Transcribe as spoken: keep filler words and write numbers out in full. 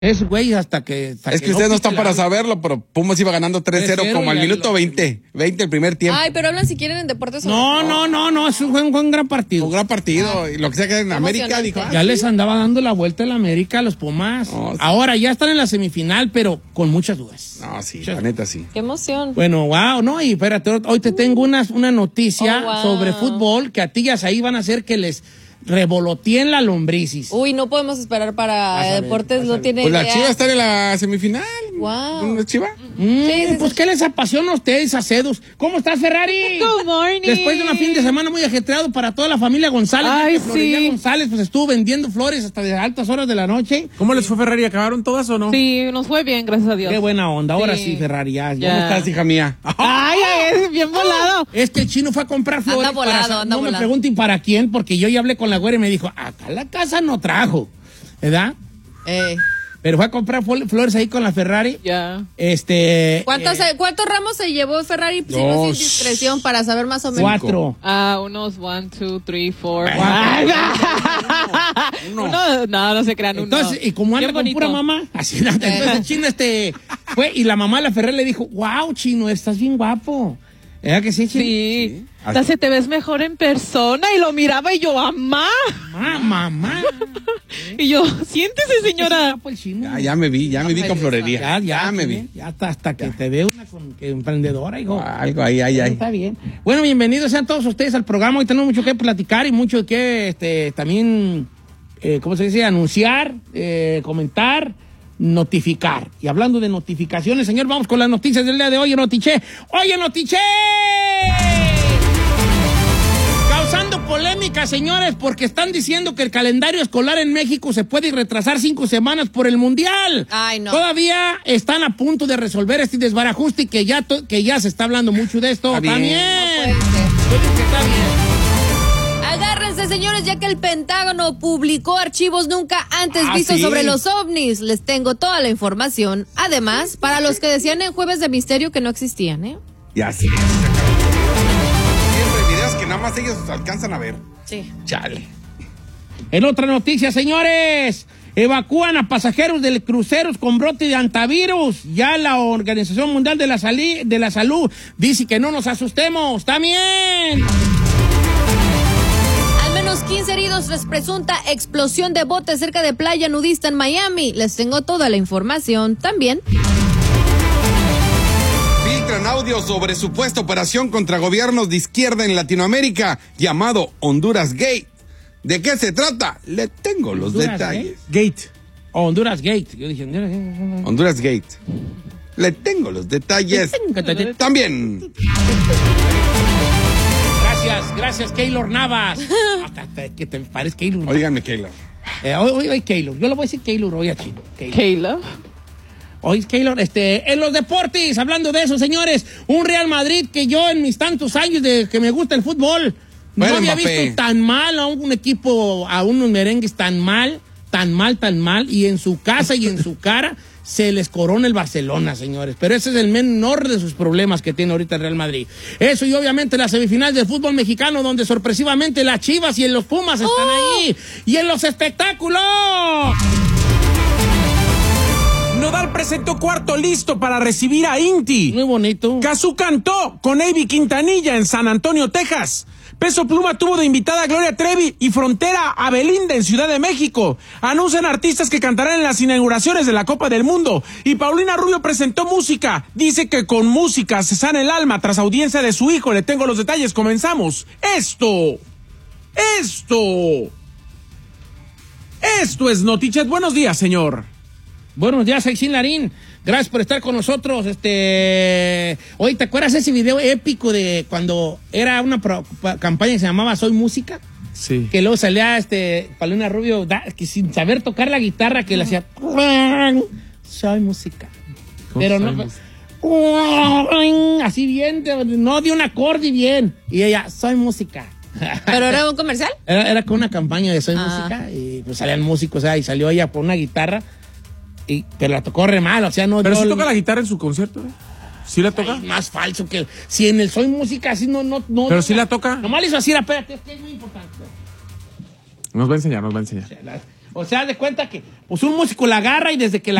Es, güey, hasta que... Hasta es que, que ustedes no pique están para la- saberlo, pero Pumas iba ganando tres cero como al y minuto lo- veinte. veinte el primer tiempo. Ay, pero hablan si quieren en deportes. No, no, no, no, es un, fue un, fue un gran partido. Un gran partido. Y lo que sea que en América Emocionante. dijo. ah, Ya sí. les andaba dando la vuelta a la América a los Pumas. No, sí. Ahora ya están en la semifinal, pero con muchas dudas. No, sí, Muchas la neta sí. Qué emoción. Bueno, wow, no, y espérate, hoy te tengo una, una noticia Oh, wow. sobre fútbol que a ti ya ahí van a hacer que les revoloteen la lombricis. Uy, no podemos esperar para Vas a ver, deportes, vas a no ver. tiene Pues la idea. Chiva está en la semifinal. Wow. ¿No es Chiva? Mm, Sí, sí, pues, sí. ¿qué les apasiona a ustedes, acedos? ¿Cómo estás, Ferrari? Good morning. Después de un fin de semana muy ajetreado para toda la familia González. Ay, ya que Florelia sí. González pues estuvo vendiendo flores hasta de altas horas de la noche. ¿Cómo les fue, Ferrari? ¿Acabaron todas o no? Sí, nos fue bien, gracias a Dios. Qué buena onda. Ahora sí, Sí. Ferrari, ya. Ya. ¿Cómo estás, hija mía? Ay, ay, es bien volado. Es que el chino fue a comprar flores. Anda volado, para, anda no me volado. pregunten para quién, porque yo ya hablé con la güera y me dijo, acá la casa no trajo, ¿verdad? Eh, Pero fue a comprar fol- flores ahí con la Ferrari. Ya. Este. ¿Cuántos, eh, ¿Cuántos ramos se llevó Ferrari? Si no es Dos. indiscreción para saber más o menos. cuatro. Ah, unos one, two, three, four. Cuatro. Ay, Uno. uno, no, no se crean uno. Entonces, y como anda Bien con bonito. pura mamá, así nada. Entonces el chino este fue y la mamá de la Ferrari le dijo, wow, chino, estás bien guapo. ¿Verdad que sí, chino? Sí. Así. Hasta se te ves mejor en persona y lo miraba y yo, mamá. Mamá, mamá. Y yo, siéntese, señora. Guapo el chino. Ya, ya me vi, ya me vi con florería. Ya, ya, me chino, vi. Ya hasta, hasta que te veo una con, que emprendedora, hijo. Algo ahí, ahí, ahí. Está bien. Bueno, bienvenidos sean todos ustedes al programa. Hoy tenemos mucho que platicar y mucho que este, también, eh, ¿cómo se dice? Anunciar, eh, comentar, notificar. Y hablando de notificaciones, señor, vamos con las noticias del día de hoy en Notiche. ¡Oye, Notiche! Causando polémica, señores, porque están diciendo que el calendario escolar en México se puede retrasar cinco semanas por el Mundial. Ay, no. Todavía están a punto de resolver este desbarajuste y que ya, to- que ya se está hablando mucho de esto. Está bien. También. No puede ser. Yo digo que está bien. Agárrense, señores, ya que el Pentágono publicó archivos nunca antes Ah, vistos sí. sobre los ovnis. Les tengo toda la información. Además, para los que decían en Jueves de Misterio que no existían, ¿eh? Ya sí. Siempre videos que nada más ellos alcanzan a ver. Sí. Chale. En otra noticia, señores, evacúan a pasajeros de cruceros con brote de antivirus. Ya la Organización Mundial de la, Sali- de la Salud dice que no nos asustemos. ¡También! Al menos quince heridos tras presunta explosión de bote cerca de playa nudista en Miami. Les tengo toda la información también. Filtran audio sobre supuesta operación contra gobiernos de izquierda en Latinoamérica llamado Honduras Gate. ¿De qué se trata? Le tengo los Honduras detalles. Gate. Honduras Gate. Yo dije, Honduras Gate. Honduras Gate. Le tengo los detalles. También. Gracias, gracias, Keylor Navas. Hasta, hasta que te pares Keylor. Óigame, Keila. Eh, hoy, hoy, hoy Keylor. Yo le voy a decir Keylor hoy a Chino. Keylor. Kayla. Hoy Keylor, este, en los deportes, hablando de eso, señores, un Real Madrid que yo en mis tantos años de que me gusta el fútbol, Bueno, no había Mbappé. visto tan mal a un equipo, a unos merengues tan mal, tan mal, tan mal, y en su casa y en su cara se les corona el Barcelona, señores. Pero ese es el menor de sus problemas que tiene ahorita el Real Madrid. Eso y obviamente la semifinal del fútbol mexicano, donde sorpresivamente las Chivas y los Pumas están ahí. Y en los espectáculos. Nodal presentó cuarto listo para recibir a Inti. Muy bonito. Cazú cantó con Avi Quintanilla en San Antonio, Texas. Peso Pluma tuvo de invitada a Gloria Trevi y Frontera a Belinda en Ciudad de México. Anuncian artistas que cantarán en las inauguraciones de la Copa del Mundo. Y Paulina Rubio presentó música. Dice que con música se sana el alma tras audiencia de su hijo. Le tengo los detalles. Comenzamos. Esto. Esto. Esto es Notichet. Buenos días, señor. Buenos días, Aixín Larín. Gracias por estar con nosotros. Este, oye, ¿te acuerdas ese video épico de cuando era una pro- pa- campaña que se llamaba Soy Música? Sí. Que luego salía este Paulina Rubio da- que sin saber tocar la guitarra que le hacía Soy Música. Pero no así bien, no dio un acorde bien. Y ella, Soy Música. ¿Pero era un comercial? Era, era con una campaña de Soy Ah. Música y pues salían músicos, o sea, y salió ella por una guitarra. Y, pero la tocó re mal, o sea, no... Pero no- sí toca la guitarra en su concierto, ¿eh? ¿Sí la toca? Ay, más falso que... Si en el Soy Música así no... no, no Pero sí la toca. Nomás le hizo así, espérate, es que es muy importante. Nos va a enseñar, nos va a enseñar. O sea, haz de cuenta que pues un músico la agarra y desde que la